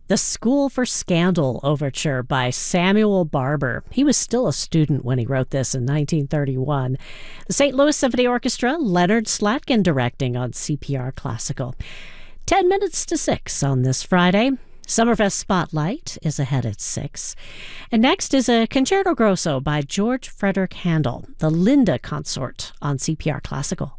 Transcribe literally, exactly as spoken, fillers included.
The School for Scandal Overture by Samuel Barber. He was still a student when he wrote this in nineteen thirty-one. The Saint Louis Symphony Orchestra, Leonard Slatkin directing on C P R Classical. Ten minutes to six on this Friday. Summerfest Spotlight is ahead at six. And next is a Concerto Grosso by George Frederick Handel, the Linda Consort on C P R Classical.